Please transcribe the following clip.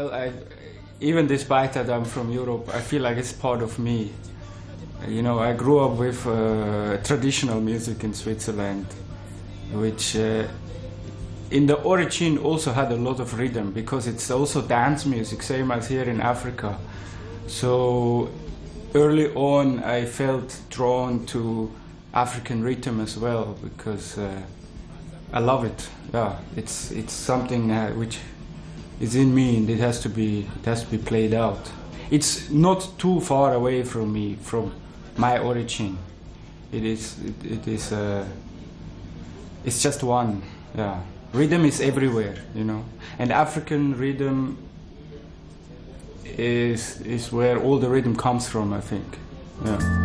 Well, even despite that I'm from Europe, I feel like it's part of me. You know, I grew up with traditional music in Switzerland, which in the origin also had a lot of rhythm, because it's also dance music, same as here in Africa. So early on I felt drawn to African rhythm as well, because I love it. Yeah, it's something which is in me, and it has to be played out. It's not too far away from me, from my origin. It's just one. Yeah, rhythm is everywhere, you know, and African rhythm is where all the rhythm comes from, I think. Yeah.